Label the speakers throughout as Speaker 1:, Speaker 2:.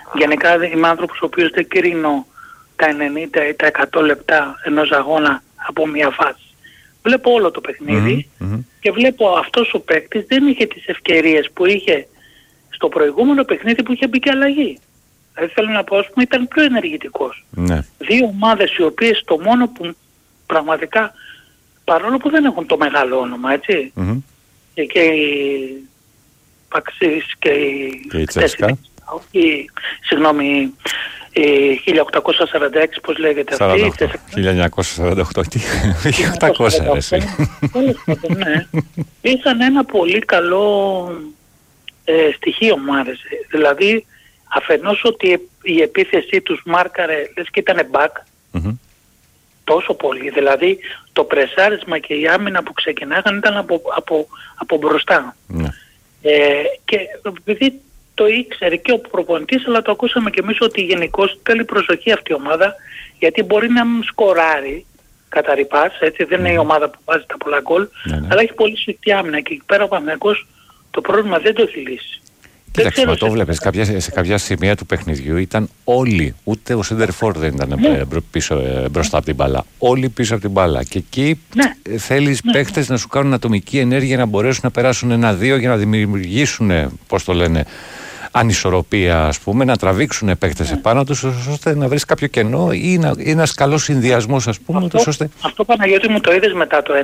Speaker 1: Γενικά είμαι άνθρωπος ο οποίος δεν κρίνω τα 90 ή τα 100 λεπτά ενός αγώνα από μια φάση. Βλέπω όλο το παιχνίδι και βλέπω αυτός ο παίκτης δεν είχε τις ευκαιρίες που είχε στο προηγούμενο παιχνίδι που είχε μπει και αλλαγή. Δηλαδή θέλω να πω, ήταν πιο ενεργητικός.
Speaker 2: Ναι.
Speaker 1: Δύο ομάδες οι οποίες το μόνο που πραγματικά, παρόλο που δεν έχουν το μεγάλο όνομα, έτσι, και οι Παξίς και
Speaker 2: η Τσέσκα.
Speaker 1: Συγγνώμη, 1846 πώς λέγεται αυτή.
Speaker 2: 1948, τι, 1800 αρέσει.
Speaker 1: Ναι. Είχαν ένα πολύ καλό στοιχείο μου άρεσε. Δηλαδή αφενός ότι η επίθεσή τους μάρκαρε, λες και ήταν back, τόσο πολύ. Δηλαδή το πρεσάρισμα και η άμυνα που ξεκινάγαν ήταν από μπροστά.
Speaker 2: Ναι.
Speaker 1: Και επειδή το ήξερε και ο προπονητής, αλλά το ακούσαμε και εμείς ότι γενικώς θέλει προσοχή αυτή η ομάδα, γιατί μπορεί να μην σκοράρει κατά ρηπάς, έτσι, δεν είναι η ομάδα που βάζει τα πολλά γκολ, αλλά έχει πολύ σφιχτή άμυνα και εκεί πέρα ο Παναθηναϊκός το πρόβλημα δεν το έχει λύσει.
Speaker 2: Κοίταξε, μα το βλέπεις σε κάποια σημεία του παιχνιδιού ήταν όλοι, ούτε ο Σέντερφορ δεν ήταν μπροστά από την μπάλα. Όλοι πίσω από την μπάλα. Και εκεί θέλεις παίχτες να σου κάνουν ατομική ενέργεια, να μπορέσουν να περάσουν 1-2 για να δημιουργήσουν, πώς το λένε, ανισορροπία, ας πούμε, να τραβήξουν παίχτες επάνω τους, ώστε να βρεις κάποιο κενό ή ένας καλός συνδυασμός, ας πούμε.
Speaker 1: Αυτό Παναγιώτη μου το είδες μετά το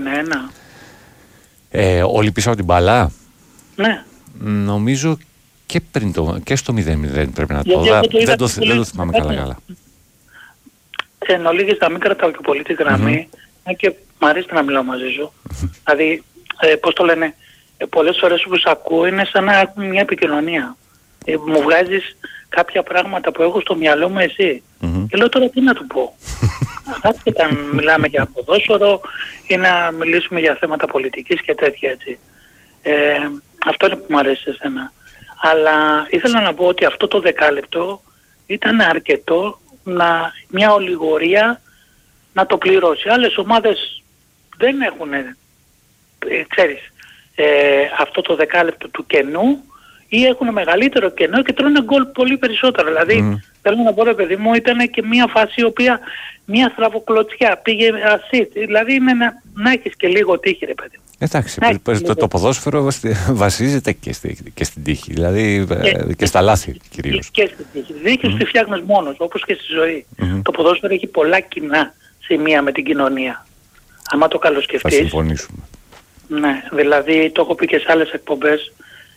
Speaker 1: 1-1.
Speaker 2: Όλοι πίσω από την μπάλα.
Speaker 1: Ναι.
Speaker 2: Νομίζω και στο 0-0 πρέπει να το δω. Δεν το θυμάμαι καλά.
Speaker 1: Εν ολίγης να μην κρατάω και πολύ τη γραμμή, και μου αρέσει να μιλάω μαζί σου. Δηλαδή, πώς το λένε, πολλές φορές που σε ακούω είναι σαν να έχουμε μια επικοινωνία. Μου βγάζεις κάποια πράγματα που έχω στο μυαλό μου εσύ. Και λέω τώρα τι να του πω. Άσχετα αν μιλάμε για ποδόσφαιρο ή να μιλήσουμε για θέματα πολιτικής και τέτοια έτσι. Αυτό είναι που μου αρέσει εσένα. Αλλά ήθελα να πω ότι αυτό το δεκάλεπτο ήταν αρκετό μια ολιγορία να το πληρώσει. Άλλες ομάδες δεν έχουν, ξέρεις, αυτό το δεκάλεπτο του κενού ή έχουν μεγαλύτερο κενό και τρώνε γκολ πολύ περισσότερο. Δηλαδή, θέλω να πω ρε παιδί μου, ήταν και μια φάση η οποία μια στραβοκλωτσιά πήγε ασίτ. Δηλαδή είναι να έχεις και λίγο τύχη ρε παιδί μου.
Speaker 2: Εντάξει, το ποδόσφαιρο βασίζεται και στην τύχη, δηλαδή και στα λάθη κυρίως.
Speaker 1: Και στην τύχη. Δίκαιος τη φτιάχνεις μόνος, όπως και στη ζωή. Το ποδόσφαιρο έχει πολλά κοινά σημεία με την κοινωνία. Άμα το καλοσκεφτείς.
Speaker 2: Θα συμφωνήσουμε.
Speaker 1: Ναι, δηλαδή το έχω πει και σε άλλες εκπομπές.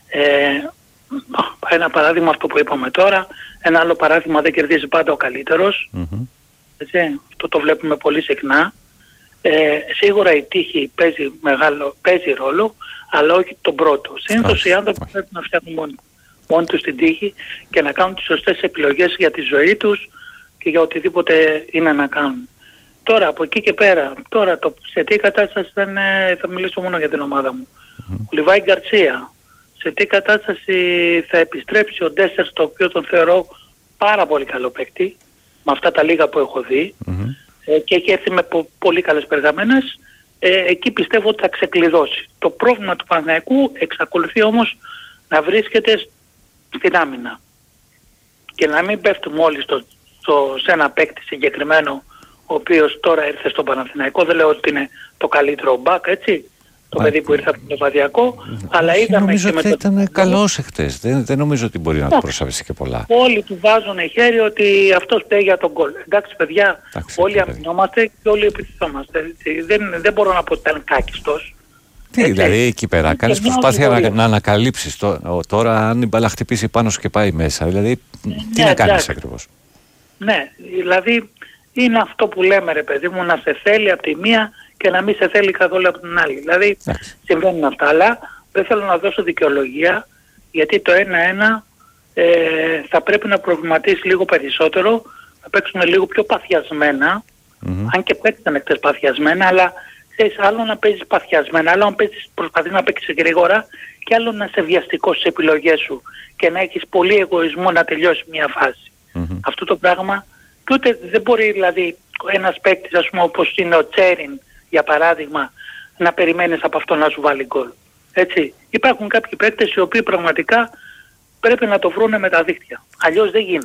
Speaker 1: Ένα παράδειγμα αυτό που είπαμε τώρα, ένα άλλο παράδειγμα δεν κερδίζει πάντα ο καλύτερος. Έτσι, αυτό το βλέπουμε πολύ συχνά. Σίγουρα η τύχη παίζει ρόλο, αλλά όχι τον πρώτο. Συνήθως οι άνθρωποι πρέπει να φτιάχνουν μόνοι τους την τύχη και να κάνουν τις σωστές επιλογές για τη ζωή τους και για οτιδήποτε είναι να κάνουν. Τώρα από εκεί και πέρα, σε τι κατάσταση θα μιλήσω μόνο για την ομάδα μου. Ο Λιβάη Γκαρσία, σε τι κατάσταση θα επιστρέψει ο Ντέσσερ, το οποίο τον θεωρώ πάρα πολύ καλό παίκτη, με αυτά τα λίγα που έχω δει. Και έχει έρθει με πολύ καλές περγαμένες, εκεί πιστεύω ότι θα ξεκλειδώσει. Το πρόβλημα του Παναθηναϊκού εξακολουθεί όμως να βρίσκεται στην άμυνα. Και να μην πέφτουμε όλοι σε ένα παίκτη συγκεκριμένο, ο οποίος τώρα ήρθε στο Παναθηναϊκό. Δεν λέω ότι είναι το καλύτερο μπακ, έτσι, το παιδί που ήρθε από το Λεβαδιακό, αλλά είδαμε
Speaker 2: νομίζω
Speaker 1: και
Speaker 2: ότι ήταν καλός εχθές. Δεν νομίζω ότι μπορεί να του προσαβήσει και πολλά.
Speaker 1: Όλοι του βάζουν χέρι ότι αυτός φταίει για τον γκολ. Εντάξει παιδιά, όλοι αμυνόμαστε και όλοι επιθυμόμαστε. Δεν μπορώ να πω ότι ήταν κάκιστος.
Speaker 2: Δηλαδή εκεί πέρα κάνεις προσπάθεια να ανακαλύψεις. Τώρα αν η μπάλα χτυπήσει πάνω σου και πάει μέσα, δηλαδή τι να κάνεις ακριβώς.
Speaker 1: Ναι, δηλαδή είναι αυτό που λέμε ρε παιδί μου, να σε θέλει από τη μία και να μην σε θέλει καθόλου από την άλλη. Δηλαδή συμβαίνουν αυτά, αλλά δεν θέλω να δώσω δικαιολογία, γιατί το 1-1 θα πρέπει να προβληματίσει λίγο περισσότερο, να παίξουν λίγο πιο παθιασμένα, αν και παίξαν χτες παθιασμένα, αλλά ξέρεις, άλλο να παίζεις παθιασμένα, άλλο να προσπαθείς να παίξεις γρήγορα και άλλο να είσαι βιαστικός στις επιλογές σου και να έχεις πολύ εγωισμό να τελειώσει μια φάση. Αυτό το πράγμα, και ούτε δεν μπορεί δηλαδή ένας παίκτης, ας πούμε, όπως είναι ο Τσέριν, για παράδειγμα, να περιμένεις από αυτό να σου βάλει γκολ. Έτσι. Υπάρχουν κάποιοι παίκτες οι οποίοι πραγματικά πρέπει να το βρούνε με τα δίχτυα. Αλλιώς δεν γίνεται.